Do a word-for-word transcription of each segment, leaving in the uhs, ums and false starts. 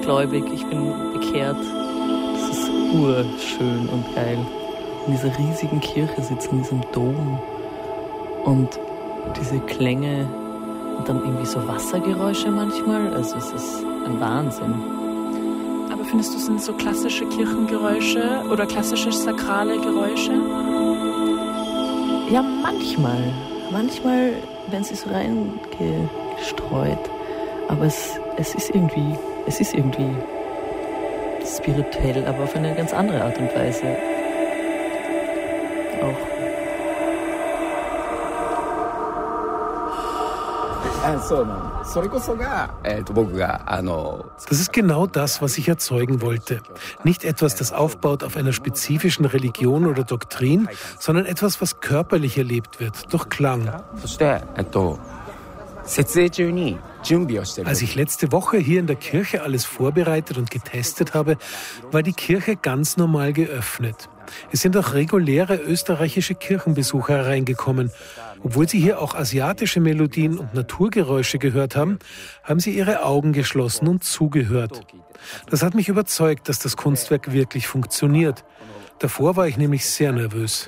gläubig, ich bin bekehrt. Das ist urschön und geil. In dieser riesigen Kirche sitzen, in diesem Dom. Und diese Klänge und dann irgendwie so Wassergeräusche manchmal. Also es ist ein Wahnsinn. Aber findest du, es sind so klassische Kirchengeräusche oder klassische sakrale Geräusche? Ja, manchmal. Manchmal werden sie so reingestreut. Aber es, es ist irgendwie, es ist irgendwie spirituell, aber auf eine ganz andere Art und Weise. Auch. Das ist genau das, was ich erzeugen wollte. Nicht etwas, das aufbaut auf einer spezifischen Religion oder Doktrin, sondern etwas, was körperlich erlebt wird, durch Klang. Als ich letzte Woche hier in der Kirche alles vorbereitet und getestet habe, war die Kirche ganz normal geöffnet. Es sind auch reguläre österreichische Kirchenbesucher hereingekommen. Obwohl sie hier auch asiatische Melodien und Naturgeräusche gehört haben, haben sie ihre Augen geschlossen und zugehört. Das hat mich überzeugt, dass das Kunstwerk wirklich funktioniert. Davor war ich nämlich sehr nervös.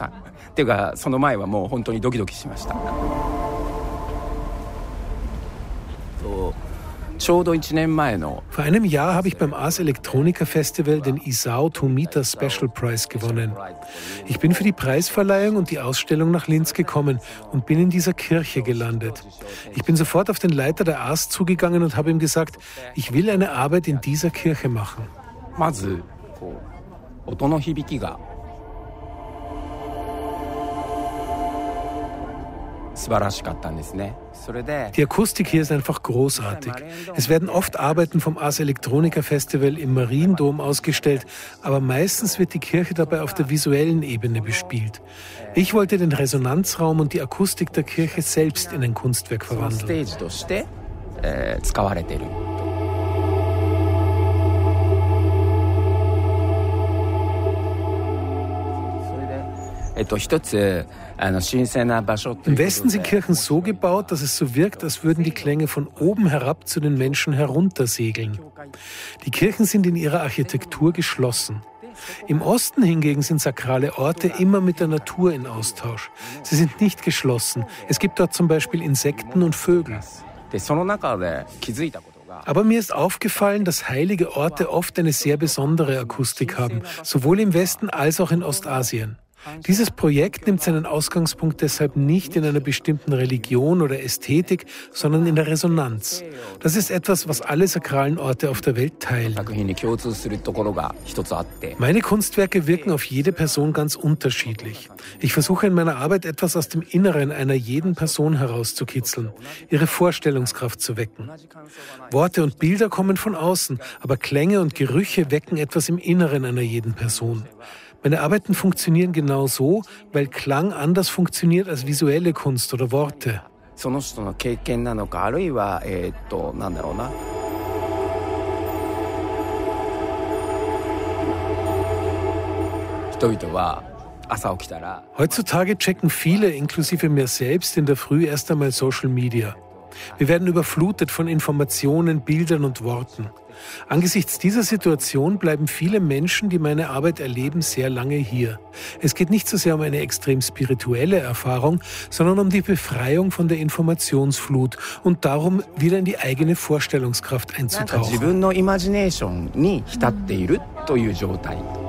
Vor einem Jahr habe ich beim Ars Electronica Festival den Isao Tomita Special Prize gewonnen. Ich bin für die Preisverleihung und die Ausstellung nach Linz gekommen und bin in dieser Kirche gelandet. Ich bin sofort auf den Leiter der Ars zugegangen und habe ihm gesagt, ich will eine Arbeit in dieser Kirche machen. Die Akustik hier ist einfach großartig. Es werden oft Arbeiten vom Ars Electronica Festival im Mariendom ausgestellt, aber meistens wird die Kirche dabei auf der visuellen Ebene bespielt. Ich wollte den Resonanzraum und die Akustik der Kirche selbst in ein Kunstwerk verwandeln. Im Westen sind Kirchen so gebaut, dass es so wirkt, als würden die Klänge von oben herab zu den Menschen heruntersegeln. Die Kirchen sind in ihrer Architektur geschlossen. Im Osten hingegen sind sakrale Orte immer mit der Natur in Austausch. Sie sind nicht geschlossen. Es gibt dort zum Beispiel Insekten und Vögel. Aber mir ist aufgefallen, dass heilige Orte oft eine sehr besondere Akustik haben, sowohl im Westen als auch in Ostasien. Dieses Projekt nimmt seinen Ausgangspunkt deshalb nicht in einer bestimmten Religion oder Ästhetik, sondern in der Resonanz. Das ist etwas, was alle sakralen Orte auf der Welt teilen. Meine Kunstwerke wirken auf jede Person ganz unterschiedlich. Ich versuche in meiner Arbeit etwas aus dem Inneren einer jeden Person herauszukitzeln, ihre Vorstellungskraft zu wecken. Worte und Bilder kommen von außen, aber Klänge und Gerüche wecken etwas im Inneren einer jeden Person. Meine Arbeiten funktionieren genau so, weil Klang anders funktioniert als visuelle Kunst oder Worte. Heutzutage checken viele, inklusive mir selbst, in der Früh erst einmal Social Media. Wir werden überflutet von Informationen, Bildern und Worten. Angesichts dieser Situation bleiben viele Menschen, die meine Arbeit erleben, sehr lange hier. Es geht nicht so sehr um eine extrem spirituelle Erfahrung, sondern um die Befreiung von der Informationsflut und darum, wieder in die eigene Vorstellungskraft einzutauchen.